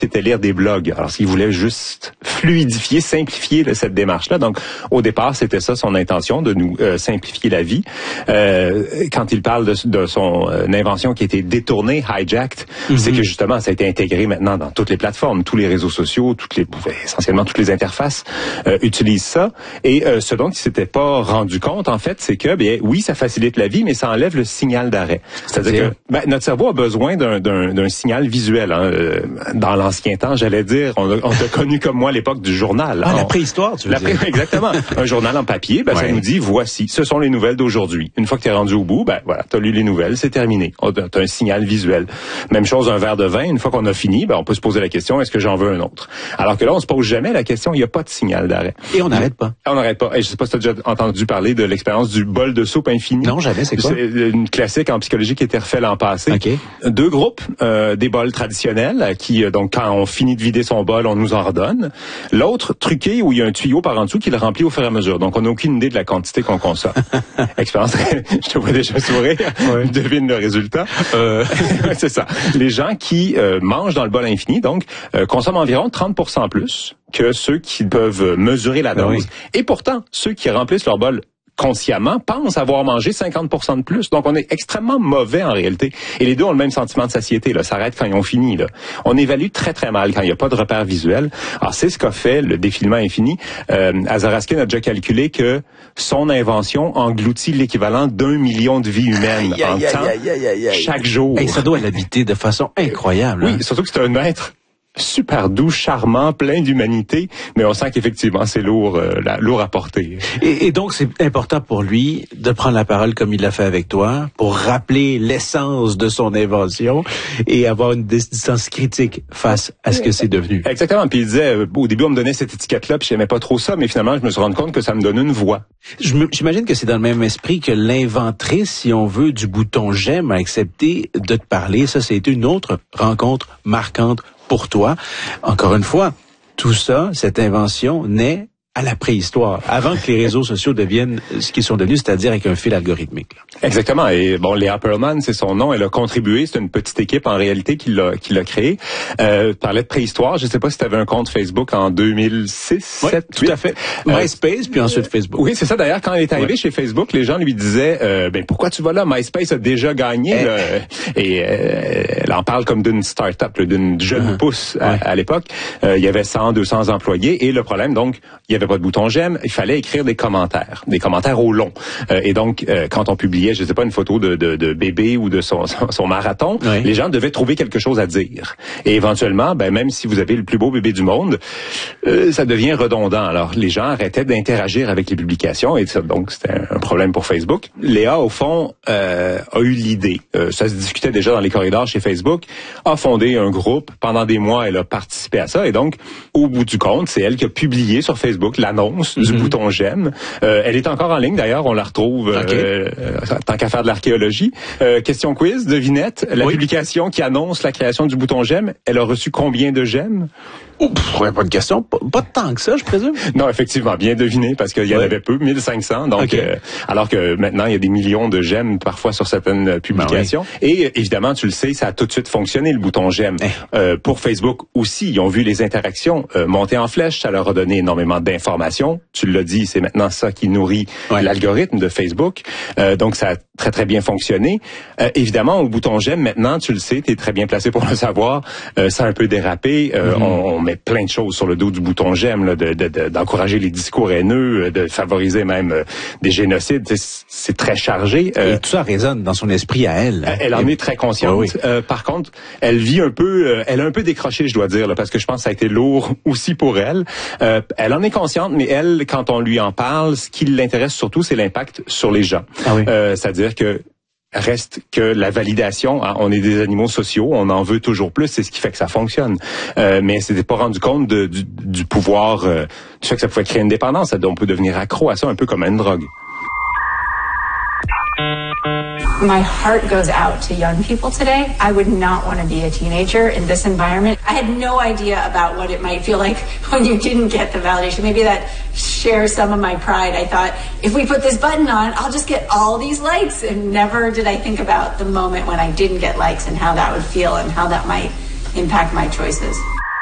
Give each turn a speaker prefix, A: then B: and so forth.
A: c'était lire des blogs. Alors, s'il voulait juste fluidifier, simplifier cette démarche-là. Donc, au départ, c'était ça son intention, de nous simplifier la vie. Quand il parle de son invention qui a été détournée, hijacked, c'est que justement, ça a été intégré maintenant dans toutes les plateformes, tous les réseaux sociaux, essentiellement toutes les interfaces utilisent ça. Et ce dont il s'était pas rendu compte, en fait, c'est que, bien, oui, ça facilite la vie, mais ça enlève le signal d'arrêt. C'est-à-dire que notre cerveau a besoin d'un signal visuel. Hein. Dans l'ancien temps, j'allais dire, on t'a connu comme moi à l'époque du journal.
B: La préhistoire, tu veux dire.
A: Exactement. Un journal en papier, ça nous dit, voici, ce sont les nouvelles d'aujourd'hui. Une fois que tu es rendu au bout, voilà, tu as lu les nouvelles, c'est terminé. Tu as un signal visuel. Même chose, un verre de vin, une fois qu'on a fini, on peut se poser la question, est-ce que j'en veux un autre? Alors que là, on se pose jamais la question, il n'y a pas de signal d'arrêt.
B: Et on n'arrête pas.
A: On n'arrête pas. Et je sais pas si tu as déjà entendu parler de l'expérience du bol de soupe infini.
B: Non, jamais, c'est quoi?
A: C'est une classique en psychologie qui a été refaite l'an passé.
B: Okay.
A: Deux groupes, des bols traditionnels qui, donc, quand on finit de vider son bol, on nous en redonne. L'autre, truqué, où il y a un tuyau par en dessous qui le remplit au fur et à mesure. Donc, on n'a aucune idée de la quantité qu'on consomme. Expérience, je te vois déjà sourire. Ouais. Devine le résultat. C'est ça. Les gens qui mangent dans le bol infini, donc, consomment environ 30% plus que ceux qui peuvent mesurer la dose. Oui. Et pourtant, ceux qui remplissent leur bol consciemment pensent avoir mangé 50% de plus. Donc, on est extrêmement mauvais en réalité. Et les deux ont le même sentiment de satiété. Là, ça arrête quand ils ont fini. Là. On évalue très, très mal quand il n'y a pas de repère visuel. Alors, c'est ce qu'a fait le défilement infini. Azar Raskin a déjà calculé que son invention engloutit l'équivalent d'1 million de vies humaines en temps chaque jour.
B: Et ça doit l'habiter de façon incroyable.
A: Oui, surtout que c'est un être super doux, charmant, plein d'humanité, mais on sent qu'effectivement c'est lourd à porter.
B: Et donc c'est important pour lui de prendre la parole comme il l'a fait avec toi, pour rappeler l'essence de son invention et avoir une distance critique face à ce que c'est devenu.
A: Exactement. Puis il disait, au début on me donnait cette étiquette-là, puis j'aimais pas trop ça, mais finalement je me suis rendu compte que ça me donne une voix.
B: J'imagine que c'est dans le même esprit que l'inventrice, si on veut, du bouton j'aime a accepté de te parler. Ça, c'est une autre rencontre marquante pour toi. Encore une fois, tout ça, cette invention naît à la préhistoire, avant que les réseaux sociaux deviennent ce qu'ils sont devenus, c'est-à-dire avec un fil algorithmique. Là.
A: Exactement. Et bon, Léa Pearlman, c'est son nom. Elle a contribué. C'est une petite équipe en réalité qui l'a créé. Parlait de préhistoire. Je sais pas si tu avais un compte Facebook en 2006,
B: oui,
A: 7,
B: tout 8. À fait. MySpace, puis ensuite Facebook.
A: Oui, c'est ça. D'ailleurs, quand elle est arrivée chez Facebook, les gens lui disaient, pourquoi tu vas là? MySpace a déjà gagné. Là. Et elle en parle comme d'une start-up, là, d'une jeune pousse à l'époque. Il y avait 100, 200 employés. Et le problème, donc, il y avait pas de bouton j'aime, il fallait écrire des commentaires au long. Et donc, quand on publiait, je sais pas, une photo de bébé ou de son marathon, les gens devaient trouver quelque chose à dire. Et éventuellement, même si vous avez le plus beau bébé du monde, ça devient redondant. Alors, les gens arrêtaient d'interagir avec les publications et ça, donc c'était un problème pour Facebook. Léa, au fond, a eu l'idée. Ça se discutait déjà dans les corridors chez Facebook, a fondé un groupe. Pendant des mois, elle a participé à ça. Et donc, au bout du compte, c'est elle qui a publié sur Facebook l'annonce du bouton j'aime. Elle est encore en ligne d'ailleurs, on la retrouve tant qu'à faire de l'archéologie. Question quiz, devinette, la publication qui annonce la création du bouton j'aime, elle a reçu combien de j'aime?
B: Pas de question, pas tant que ça, je présume.
A: Non, effectivement, bien deviné, parce qu'il y en avait peu, 1500. Donc, alors que maintenant, il y a des millions de j'aime parfois sur certaines publications. Et évidemment, tu le sais, ça a tout de suite fonctionné, le bouton j'aime. Pour Facebook aussi, ils ont vu les interactions monter en flèche, ça leur a donné énormément d'informations. Tu l'as dit, c'est maintenant ça qui nourrit l'algorithme de Facebook. Donc, ça a très, très bien fonctionné. Évidemment, au bouton j'aime, maintenant, tu le sais, tu es très bien placé pour le savoir, ça a un peu dérapé. On met plein de choses sur le dos du bouton j'aime, là, d'encourager les discours haineux, de favoriser même des génocides. C'est très chargé.
B: Et tout ça résonne dans son esprit à elle.
A: Elle en est très consciente. Par contre, elle vit un peu, elle a un peu décroché, je dois dire, là, parce que je pense que ça a été lourd aussi pour elle. Elle en est consciente, mais elle, quand on lui en parle, ce qui l'intéresse surtout, c'est l'impact sur les gens. C'est-à-dire que reste que la validation, on est des animaux sociaux, on en veut toujours plus, c'est ce qui fait que ça fonctionne. Mais elle s'était pas rendu compte du pouvoir, du fait que ça pouvait créer une dépendance. On peut devenir accro à ça, un peu comme à une drogue.
C: My heart goes out to young people today. I would not want to be a teenager in this environment. I had no idea about what it might feel like when you didn't get the validation. Maybe that shares some of my pride. I thought, if we put this button on, I'll just get all these likes. And never did I think about the moment when I didn't get likes and how that would feel and how that might impact my choices.